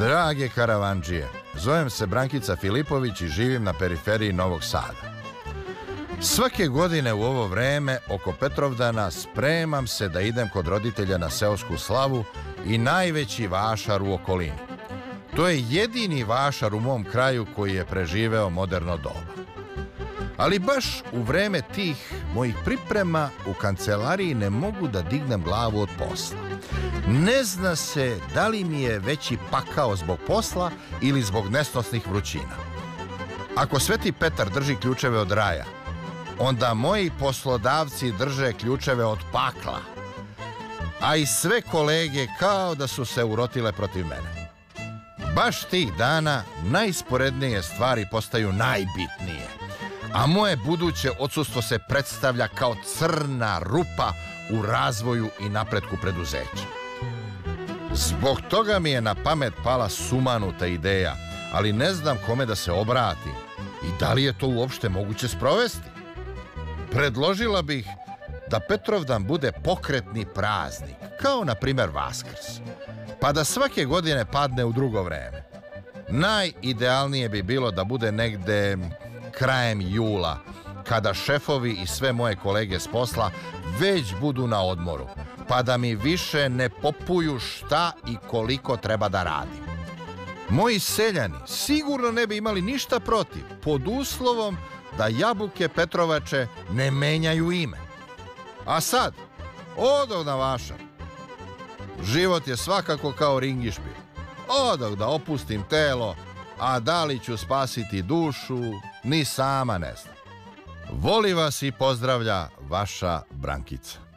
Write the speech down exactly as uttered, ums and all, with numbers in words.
Drage karavandžije, zovem se Brankica Filipović i živim na periferiji Novog Sada. Svake godine u ovo vreme, oko Petrovdana, spremam se da idem kod roditelja na seosku slavu i najveći vašar u okolini. To je jedini vašar u mom kraju koji je preživeo moderno doba. Ali baš u vreme tih mojih priprema u kancelariji ne mogu da dignem glavu od posla. Ne zna se da li mi je veći pakao zbog posla ili zbog nesnosnih vrućina. Ako Sveti Petar drži ključeve od raja, onda moji poslodavci drže ključeve od pakla. A i sve kolege kao da su se urotile protiv mene. Baš tih dana najsporednije stvari postaju najbitnije, a moje buduće odsustvo se predstavlja kao crna rupa u razvoju i napretku preduzeća. Zbog toga mi je na pamet pala sumanuta ideja, ali ne znam kome da se obratim i da li je to uopšte moguće sprovesti. Predložila bih da Petrovdan bude pokretni praznik, kao na primjer Vaskrs, pa da svake godine padne u drugo vreme. Najidealnije bi bilo da bude negde krajem jula, kada šefovi i sve moje kolege s posla već budu na odmoru, pa da mi više ne popuju šta i koliko treba da radim. Moji seljani sigurno ne bi imali ništa protiv, pod uslovom da jabuke Petrovače ne menjaju ime. A sad, odoh na vašar. Život je svakako kao ringišpil. Odoh da opustim telo, a da li ću spasiti dušu, ni sama ne znam. Voli vas i pozdravlja vaša Brankica.